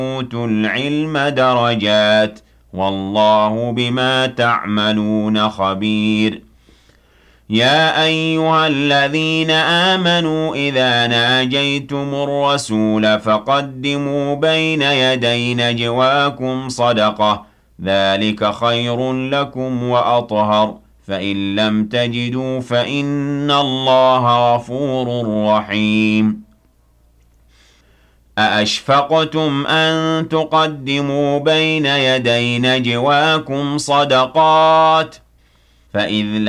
أُوتُوا الْعِلْمَ دَرَجَاتٍ ۚ وَاللَّهُ بِمَا تَعْمَلُونَ خَبِيرٌ يَا أَيُّهَا الَّذِينَ آمَنُوا إِذَا نَاجَيْتُمُ الرَّسُولَ فَقَدِّمُوا بَيْنَ يَدَيْ نَجْوَاكُمْ صَدَقَةً ۚ ذَٰلِكَ خَيْرٌ لَّكُمْ وَأَطْهَرُ ۚ فَإِن لَّمْ تَجِدُوا فَإِنَّ اللَّهَ غَفُورٌ رَّحِيمٌ أَأَشْفَقْتُمْ أَن تُقَدِّمُوا بَيْنَ يَدَيْ نَجْوَاكُمْ صَدَقَاتٍ ۚ فَإِذ